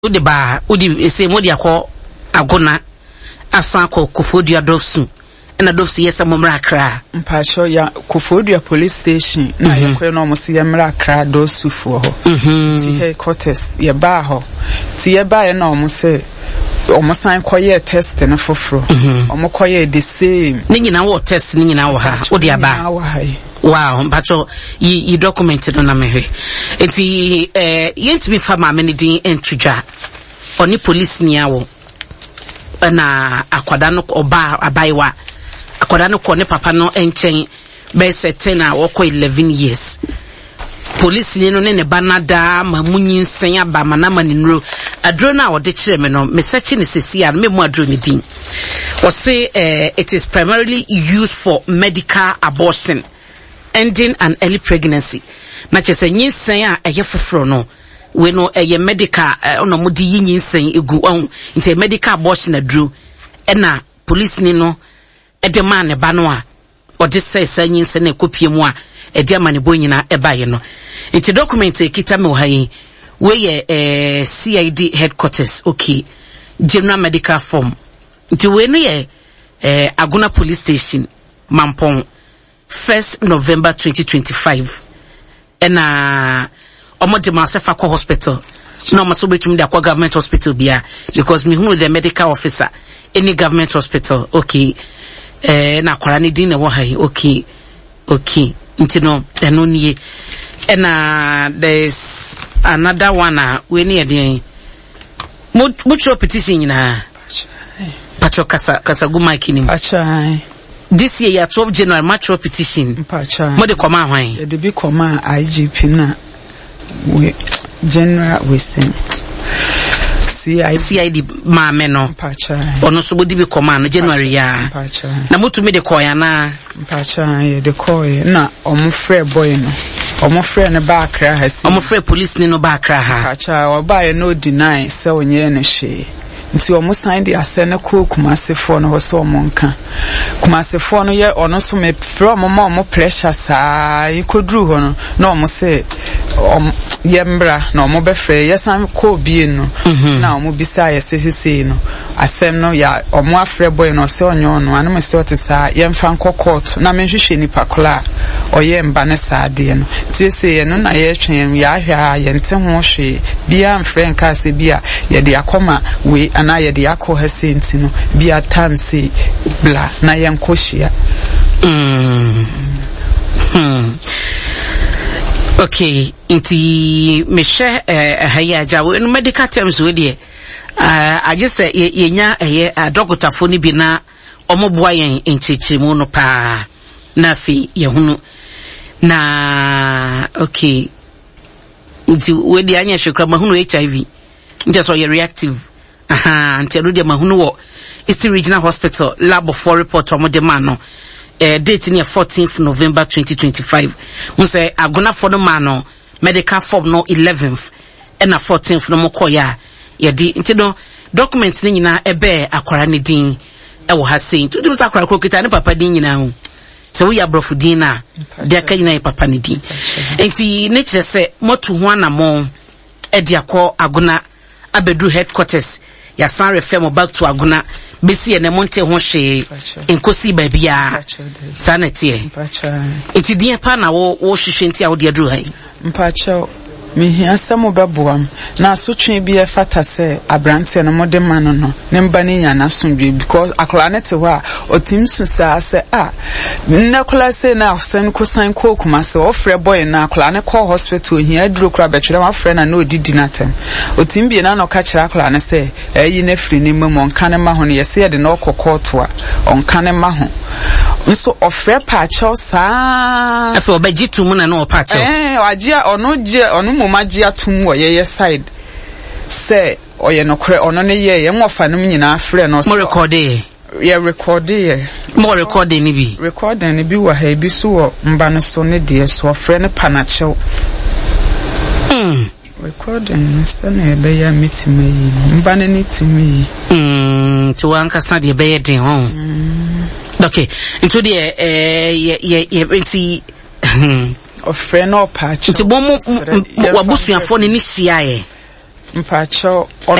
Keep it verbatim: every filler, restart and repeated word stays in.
Udi ba udi ese modi akọ agona asan akọ Kofodua Dofsu na Dofsu yesa momra Accra mpacho ya Kofodua police station na mm -hmm. yakọ no mo se yemra Accra Dofsu fo ho mhm ti headquarters ye ba ho ti ye ba ye na mo se omo san koye test na foforo omo koye the same ni nyina wo test ni nyina wo ha odi aba wow mpacho yi documented on amehwe enti eh yentimi fa ma menedin entudwa oni police ni awo na akwada no oba abaiwa akwada no ko ne papa no enchen be set na wo ko eleven years police ni no ne ne banada mamunyin sen aba manama ni nro adro na wo de kire me no me search ni sesia me mu adro ni din wo say uh, it is primarily used for medical abortion, ending an early pregnancy. Na chese nyinsen a eye foforo no we no eye medical ono mudi nyinsen egu on nti medical abortion adru e na police ni no e de man ne ba no a o de say say nyinsen na kopie mu a e de man ne bo nyina e ba ye no nti document e kita me ha yi we ye eh, C I D headquarters okay general medical form nti we no ye eh, Agona police station Mampong first November twenty twenty-five and uh omo de masefa ko hospital no maso betumi de akwa government hospital bia because me hu the medical officer any government hospital okay eh na kwara ni din na wo hai okay okay ntino eno nie and uh there's another one uh, we near the mutual petition na pacho kasa kasa guma kini acha this year twelve January match petition pacha mo de koma hwan e de bi koma I G P na we general we sent C I D ma me no pacha ono so bodi bi koma no January ya pacha na mutu me de koya na pacha ye de koya na omo frɛ boy no omo frɛ ne ba Accra ha si omo frɛ police ni no ba Accra ha pacha oba ye no deny se onye ne hwe nti omo sign the asene ko Kumasefo no so omo nka Kumasefo no ye ono so me from omo omo pressure saa ikodru ho no na omo se om yembra na omo be frɛ yesam ko bie no na omo bisa ye sesese no asem no ya omo afrɛ boy no se onyo no anu me se ote saa yemfa nko court na me hwehwe ni pakola oye mba ne saa de no ti se ye no na ye twen ya hwa ye nte ho hwe bia mfrɛ nka se bia ye de akoma we na ye de akọ ha senti no bia time se bla na ye nkohia mm hmm okay inti me hwe eh haya jawo no medical terms we de ah I just say ye nya eh doctor fo ni bi na omoboa yen enchechemu no pa na fi ye hunu na okay inti we de anya hwekra ma hunu H I V nje so ye reactive aha anti no de mahunu wo East Regional Hospital lab for report omo de man no eh date ni fourteenth November twenty twenty-five we say Agona for no man no medical form no eleventh and na fourteenth no mokoya ye di nti no documents ni nyina ebe akwara ne din e wo ha sei to dem akwara krokita ne papa din nyina ho se wo ya brofu din na de aka nyina e papa ne din nti ne kire se motu ho anamo e de akọ Agona abedu headquarters ya san refer mo back to Agona besi ene monte ho hwe enkosi ba bia sanete enti dia pa na wo wo hwehwe enti a wo de aduru hai mpacha mi hiasamo beboam na asotwe bi e fata se abrante no mode man no ne mba ne nya na sondwe because akola ne te ho a otim su sa se ah na kola se na sen ko san ko kuma se ofre boy na akola ne call hospital hia duro kra betwere ma frɛ na na odidi na tem otim bi na no ka kira akola ne se eyi na firi ne memo nka ne ma ho ne yese de na okokɔto a onka ne ma ho nso ofre pa chaw sa afa obagitu mu na no pa chaw eh wagia ono je ono momagia tum wo ye side say oye no kre ono ne ye ye ngofa no nyina afre no mo record e ye record e mo record ni bi record ni bi wa ha bi so wo mba no so ne de so afre ne panachew mm recording so na be ya meeting yi mba ne ni tim yi mm to anka sa de be ye den ho okay into the eh ye ye ye of friend or patch nti bom wabusuafo ne ni hia ye mpacho